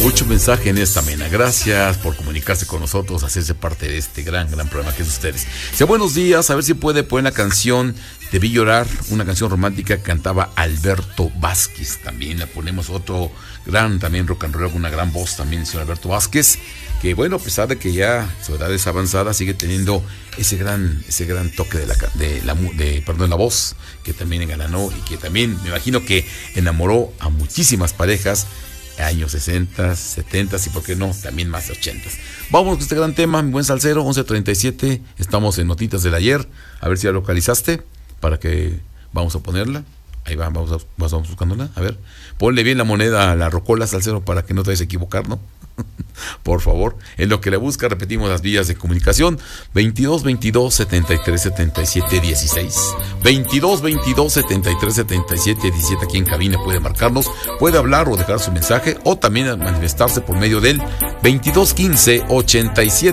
Mucho mensaje en esta mañana. Gracias por comunicarse con nosotros, hacerse parte de este gran programa que es ustedes. Sea buenos días, a ver si puede poner la canción Te vi llorar, una canción romántica que cantaba Alberto Vázquez. También la ponemos otro gran, también rock and roll, una gran voz también, el señor Alberto Vázquez, que bueno, a pesar de que ya su edad es avanzada, sigue teniendo ese gran toque de la voz, que también engalanó y que también me imagino que enamoró a muchísimas parejas, años 60, 70 y por qué no, también más de 80. Vamos con este gran tema, mi buen salsero, 11:37, estamos en Notitas del Ayer, a ver si la localizaste, para que vamos a ponerla. Ahí va, vamos buscándola. A ver, ponle bien la moneda a la rocola, salsero, para que no te vayas a equivocar, ¿no? Por favor, en lo que le busca, repetimos las vías de comunicación: 22-22-73-77-16, 22-22-73-77-17. Aquí en cabina puede marcarnos, puede hablar o dejar su mensaje, o también manifestarse por medio del 22-15-87